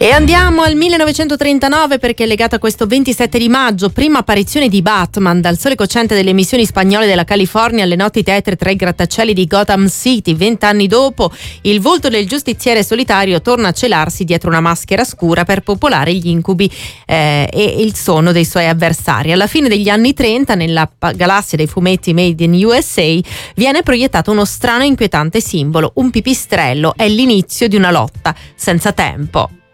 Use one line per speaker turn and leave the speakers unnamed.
E andiamo al 1939 perché è legato a questo 27 di maggio, prima apparizione di Batman dal sole cocente delle emissioni spagnole della California alle notti tetre tra i grattacieli di Gotham City. 20 anni dopo, il volto del giustiziere solitario torna a celarsi dietro una maschera scura per popolare gli incubi e il sonno dei suoi avversari. Alla fine degli anni 30, nella galassia dei fumetti Made in USA, viene proiettato uno strano e inquietante simbolo, un pipistrello. È l'inizio di una lotta senza tempo.